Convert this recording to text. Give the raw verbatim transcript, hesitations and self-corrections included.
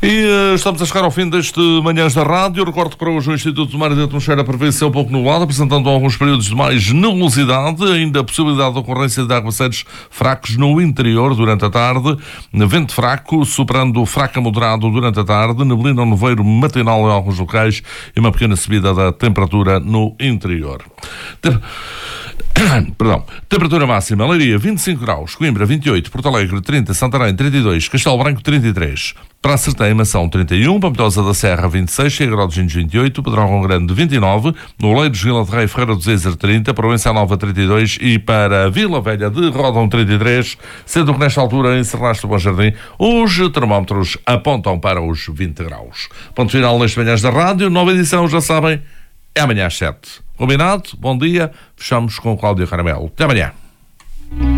E uh, estamos a chegar ao fim deste Manhãs da Rádio. Recordo que para hoje o Instituto de Mar e da Atmosfera prevê ser um pouco nublado, apresentando alguns períodos de mais nebulosidade, ainda a possibilidade de ocorrência de aguaceiros fracos no interior durante a tarde, vento fraco, superando fraco a moderado durante a tarde, neblina ou nevoeiro matinal em alguns locais e uma pequena subida da temperatura no interior. Tem... Perdão. Temperatura máxima: Leiria vinte e cinco graus, Coimbra vinte e oito, Porto Alegre trinta, Santarém trinta e dois, Castelo Branco trinta e três, Praça de Mação trinta e um, Pampilhosa da Serra vinte e seis, Chega de vinte e oito, Pedrógão Grande vinte e nove, Oleiros, Vila de Rei, Ferreira do Zezer trinta, Provença Nova trinta e dois e para Vila Velha de Rodão trinta e três, sendo que nesta altura em Serraste do Bom Jardim os termómetros apontam para os vinte graus. Ponto final neste Manhãs da Rádio, nova edição, já sabem, é amanhã às sete. Combinado? Bom dia. Fechamos com o Cláudio Caramelo. Até amanhã.